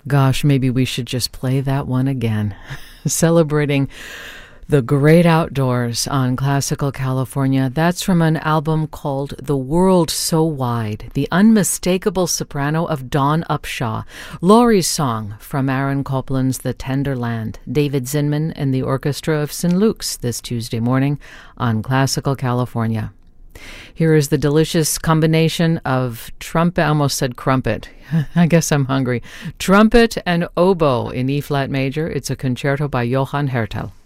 Gosh, maybe we should just play that one again. Celebrating the great outdoors on Classical California. That's from an album called The World So Wide, the unmistakable soprano of Dawn Upshaw. Laurie's song from Aaron Copland's The Tender Land. David Zinman and the Orchestra of St. Luke's this Tuesday morning on Classical California. Here is the delicious combination of trumpet, I almost said crumpet. I guess I'm hungry. Trumpet and oboe in E-flat major. It's a concerto by Johann Hertel.